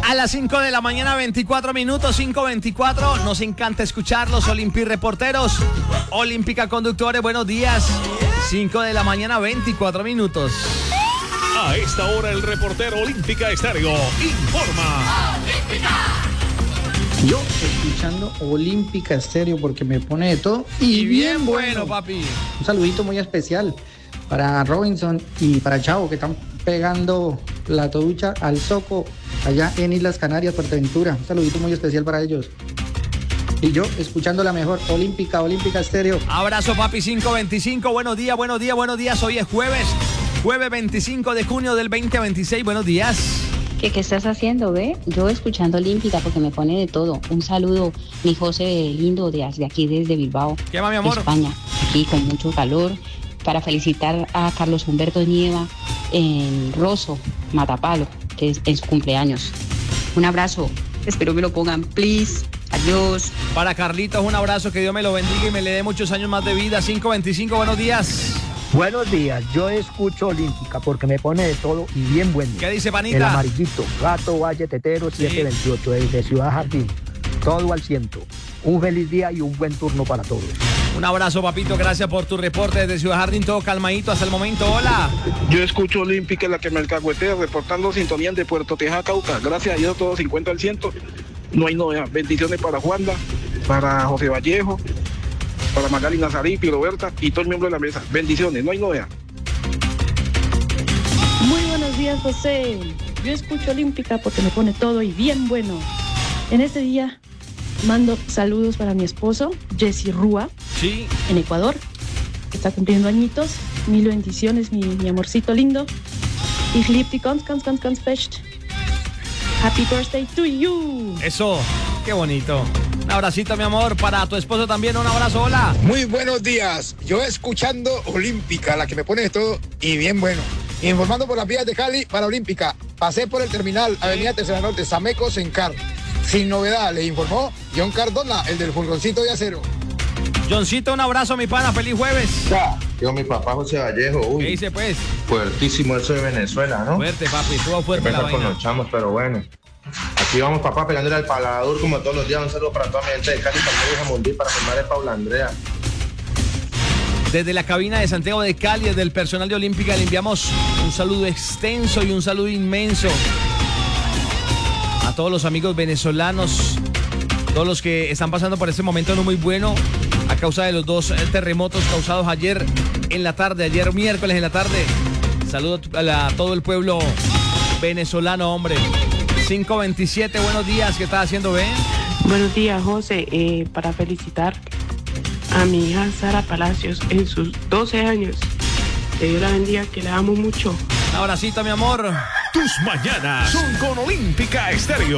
A las 5 de la mañana, 24 minutos, 5:24. Nos encanta escucharlos, Olimpi reporteros, Olímpica conductores, buenos días. 5 de la mañana, 24 minutos. A esta hora el reportero Olímpica Estéreo informa. Yo escuchando Olímpica Estéreo porque me pone de todo y bien bueno, papi. Un saludito muy especial para Robinson y para Chavo, que están pegando la toducha al Soco allá en Islas Canarias, Fuerteventura. Un saludito muy especial para ellos. Y yo escuchando la mejor Olímpica Estéreo. Abrazo, papi. 5:25. Buenos días. Hoy es jueves 25 de junio del 2026. Buenos días. ¿Qué estás haciendo, ve? Yo escuchando Olímpica porque me pone de todo. Un saludo, mi José lindo, desde aquí, desde Bilbao, ¿qué va, mi amor? España. Aquí con mucho calor. Para felicitar a Carlos Humberto Nieva en Rosso, Matapalo, que es su cumpleaños. Un abrazo. Espero que lo pongan, please. Adiós. Para Carlitos, un abrazo. Que Dios me lo bendiga y me le dé muchos años más de vida. 5:25. Buenos días. Buenos días, yo escucho Olímpica porque me pone de todo y bien bueno. ¿Qué dice, panita? El amarillito, Gato Valle Tetero 728, desde Ciudad Jardín. Todo al 100. Un feliz día y un buen turno para todos. Un abrazo, papito, gracias por tu reporte desde Ciudad Jardín, todo calmadito hasta el momento. Hola. Yo escucho Olímpica, la que me alcahuetea, reportando sintonía de Puerto Tejada, Cauca. Gracias a Dios, todo 50 al 100. No hay novedad. Bendiciones para Juanda, para José Vallejo, para Magali Nazarí, Piro Berta y todo el miembro de la mesa. Bendiciones, no hay novedad. Muy buenos días, José. Yo escucho Olímpica porque me pone todo y bien bueno. En este día mando saludos para mi esposo, Jesse Rúa, sí, en Ecuador, que está cumpliendo añitos. Mil bendiciones, mi amorcito lindo. Ich lieb dich ganz fest. Happy birthday to you. Eso, qué bonito. Un abracito, mi amor, para tu esposo también. Un abrazo, hola. Muy buenos días. Yo escuchando Olímpica, la que me pone de todo y bien bueno. Informando por las vías de Cali para Olímpica. Pasé por el terminal, Avenida Tercera Norte, Sameco, Sencar. Sin novedad, le informó John Cardona, el del furgoncito de acero. Johncito, un abrazo, mi pana. Feliz jueves. Ya, yo, mi papá José Vallejo. Uy, ¿qué dice, pues? Fuertísimo eso de Venezuela, ¿no? Fuerte, papi. Estuvo fuerte la vaina. Con los chamos, pero bueno. Aquí vamos, papá, pegándole al palador como todos los días. Un saludo para toda mi gente de Cali, para el Jamundí, para mi madre Paula Andrea. Desde la cabina de Santiago de Cali, desde el personal de Olímpica, le enviamos un saludo extenso y un saludo inmenso a todos los amigos venezolanos, todos los que están pasando por este momento no muy bueno a causa de los dos terremotos causados ayer miércoles en la tarde. Saludo a todo el pueblo venezolano, hombre. 5:27, buenos días, ¿qué estás haciendo, Ben? Buenos días, José, para felicitar a mi hija Sara Palacios en sus 12 años. Que Dios la bendiga, que la amo mucho. Un abracito, mi amor. Tus mañanas son con Olímpica Estéreo.